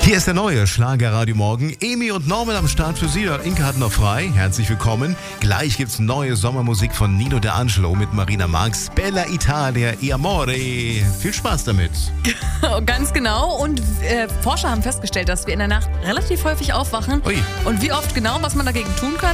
Hier ist der neue Schlagerradio Morgen. Emi und Norman am Start für Sie. Inke hat noch frei. Herzlich willkommen. Gleich gibt's neue Sommermusik von Nino D'Angelo mit Marina Marx. Bella Italia, e Amore. Viel Spaß damit. Ganz genau. Und Forscher haben festgestellt, dass wir in der Nacht relativ häufig aufwachen. Ui. Und wie oft genau, was man dagegen tun kann,